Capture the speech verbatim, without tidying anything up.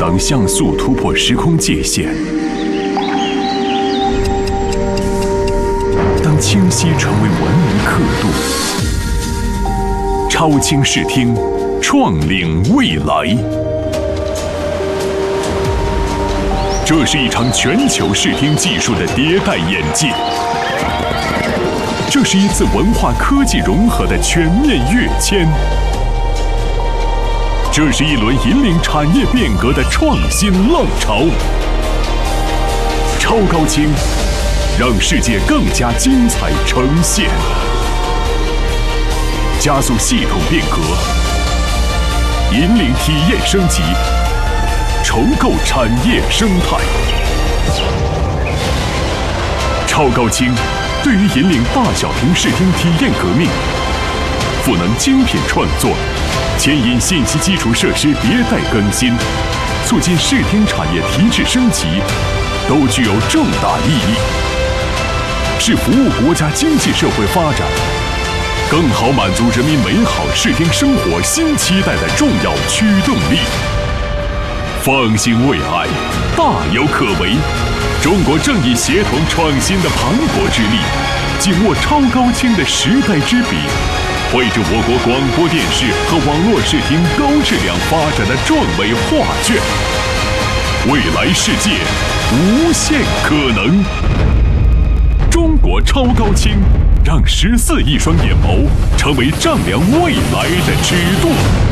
当像素突破时空界限，当清晰成为文明刻度，超清视听，创领未来。这是一场全球视听技术的迭代演进，这是一次文化科技融合的全面跃迁，这是一轮引领产业变革的创新浪潮。超高清，让世界更加精彩呈现，加速系统变革，引领体验升级，重构产业生态。超高清对于引领大小屏视听体验革命，赋能精品创作，牵引信息基础设施迭代更新，促进视听产业提质升级，都具有重大意义，是服务国家经济社会发展，更好满足人民美好视听生活新期待的重要驱动力。放心未来，大有可为。中国正以协同创新的磅礴之力，紧握超高清的时代之笔，绘制我国广播电视和网络视听高质量发展的壮伟画卷。未来世界无限可能，中国超高清让十四亿双眼眸成为丈量未来的尺度。